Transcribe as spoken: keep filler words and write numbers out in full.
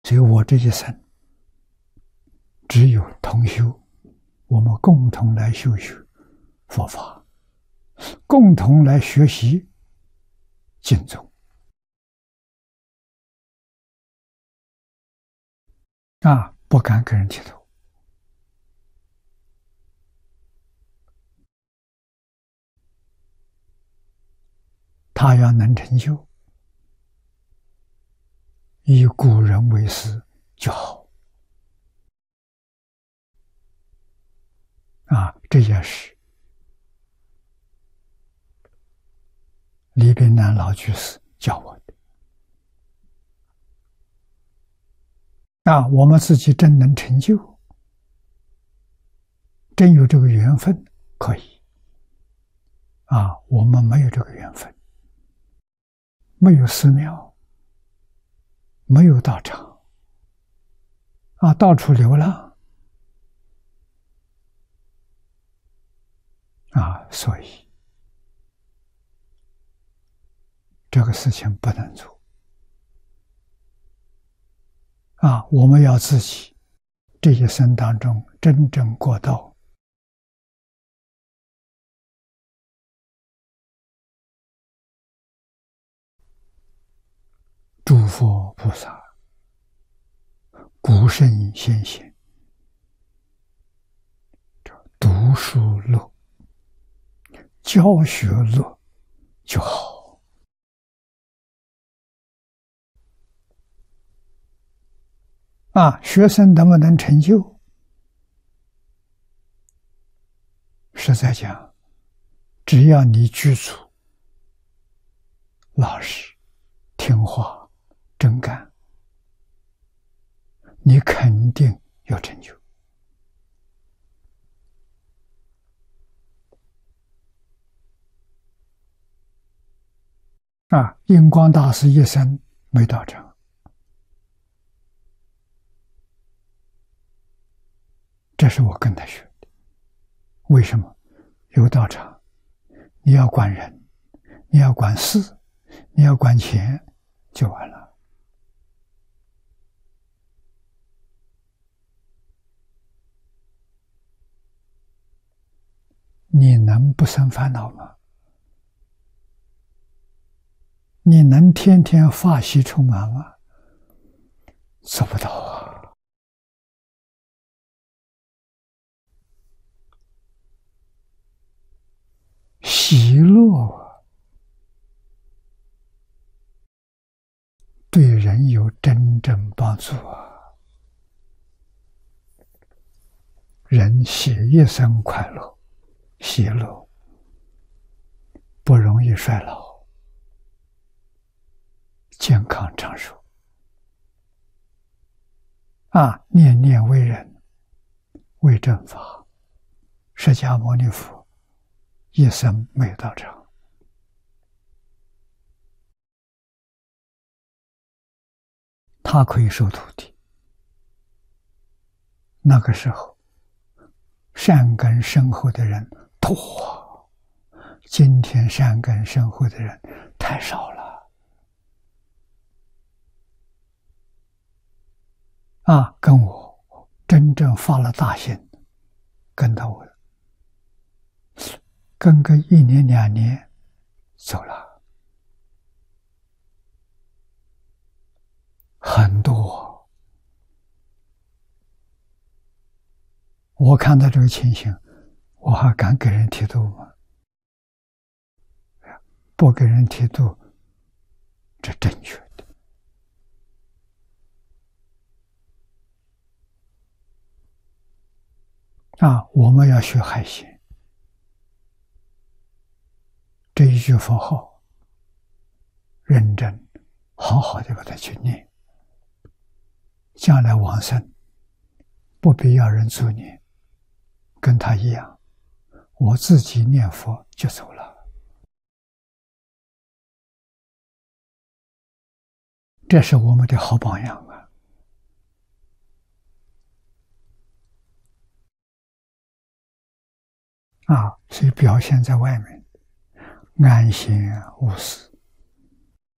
所以我这一生只有同修，我们共同来修学佛法，共同来学习经宗啊，不敢给人剃头。他要能成就，以古人为师就好啊，这也是李炳南老居士教我的啊。我们自己真能成就，真有这个缘分可以啊。我们没有这个缘分，没有寺庙，没有道场啊，到处流浪啊，所以这个事情不能做啊。我们要自己这一生当中真正过道，诸佛菩萨、古圣先贤，读书乐、教学乐就好啊。学生能不能成就？实在讲，只要你居住老实、听话、真干，你肯定有成就啊。印光大师一生没道场，这是我跟他学的。为什么？有道场，你要管人，你要管事，你要管钱，就完了。你能不生烦恼吗？你能天天法喜充满吗？做不到啊。喜乐对人有真正帮助啊！人写一生快乐、喜乐，不容易衰老，健康长寿啊！念念为人，为正法。释迦牟尼佛一生没有道场，他可以收徒弟。那个时候善根深厚的人多，今天善根深厚的人太少了啊！跟我真正发了大心，跟到我跟个一年两年走了，很多。我看到这个情形，我还敢给人剃度吗？不给人剃度，这正确的啊！我们要学海鲜，这一句佛号，认真好好的把它去念，将来往生不必要人助念，跟他一样，我自己念佛就走了。这是我们的好榜样啊！啊，所以表现在外面安闲无事，